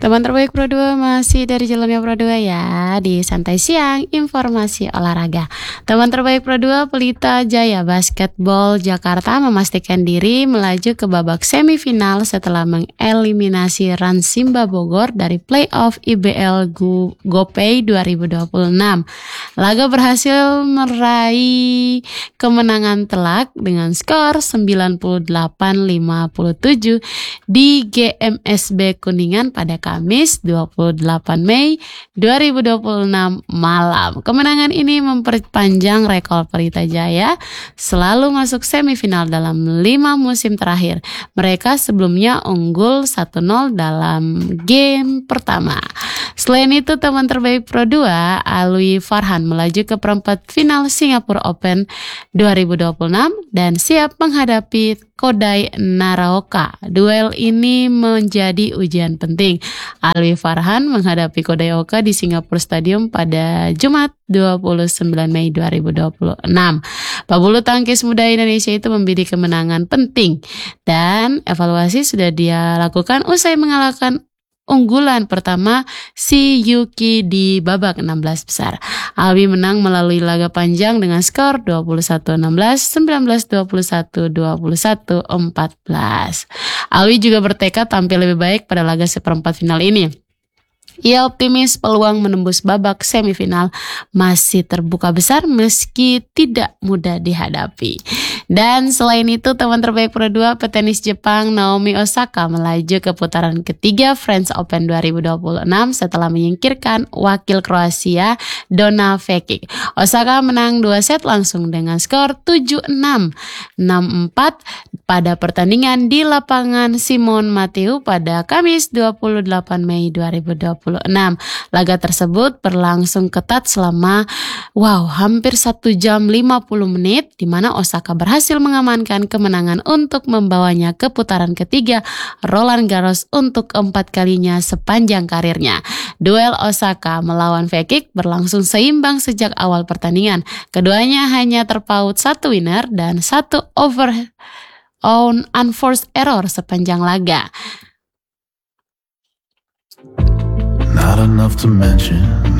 Teman terbaik Pro 2 masih dari Jalannya Pro 2 ya, di Santai Siang Informasi Olahraga. Teman terbaik Pro 2 Pelita Jaya Basketball Jakarta memastikan diri melaju ke babak semifinal setelah mengeliminasi Ransimba Bogor dari playoff IBL GoPay 2026. Laga berhasil meraih kemenangan telak dengan skor 98-57 di GMSB Kuningan pada Kamis 28 Mei 2026 malam. Kemenangan ini memperpanjang rekor Pelita Jaya selalu masuk semifinal dalam 5 musim terakhir. Mereka sebelumnya unggul 1-0 dalam game pertama. Selain itu, teman terbaik Pro 2 Alwi Farhan melaju ke perempat final Singapore Open 2026 dan siap menghadapi Kodai Naraoka. Duel ini menjadi ujian penting. Alwi Farhan menghadapi Kodai Oka di Singapura Stadium pada Jumat 29 Mei 2026. Pebulu tangkis muda Indonesia itu membidik kemenangan penting dan evaluasi sudah dia lakukan usai mengalahkan unggulan pertama si Yuki di babak 16 besar. Alwi menang melalui laga panjang dengan skor 21-16, 19-21, 21-14. Alwi juga bertekad tampil lebih baik pada laga seperempat final ini. Ia optimis peluang menembus babak semifinal masih terbuka besar meski tidak mudah dihadapi. Dan selain itu, teman terbaik Pro 2 petenis Jepang Naomi Osaka melaju ke putaran ketiga French Open 2026 setelah menyingkirkan wakil Kroasia Donna Vekic. Osaka menang 2 set langsung dengan skor 7-6, 6-4 pada pertandingan di lapangan Simon Mateu pada Kamis 28 Mei 2026. Laga tersebut berlangsung ketat selama hampir 1 jam 50 menit di mana Osaka berhasil mengamankan kemenangan untuk membawanya ke putaran ketiga Roland Garros untuk 4 kalinya sepanjang karirnya. Duel Osaka melawan Vekic berlangsung seimbang sejak awal pertandingan. Keduanya hanya terpaut 1 winner dan 1 over on unforced error sepanjang laga. Not enough to mention,